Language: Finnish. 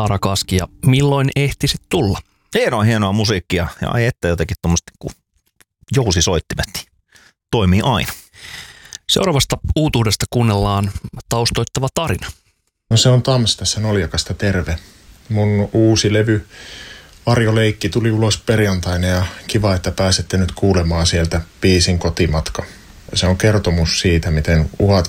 Sara Kaski, ja milloin ehtisit tulla? Hienoa musiikkia ja ai että jotenkin tuommoista kuin jousisoittimet niin toimii aina. Seuraavasta uutuudesta kuunnellaan taustoittava tarina. No se on Tams tässä Noljakasta, terve. Mun uusi levy Varjoleikki tuli ulos perjantaina ja kiva, että pääsette nyt kuulemaan sieltä biisin Kotimatka. Se on kertomus siitä, miten uhat